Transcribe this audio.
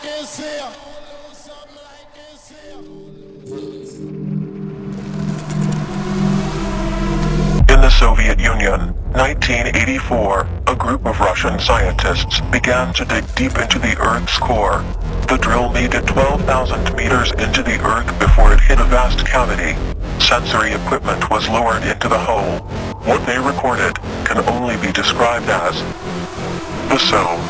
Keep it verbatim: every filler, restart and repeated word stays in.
this here. In the Soviet Union, nineteen eighty-four, a group of Russian scientists began to dig deep into the Earth's core. The drill made it twelve thousand meters into the Earth before it hit a vast cavity. Sensory equipment was lowered into the hole. What they recorded can only be described as the sound.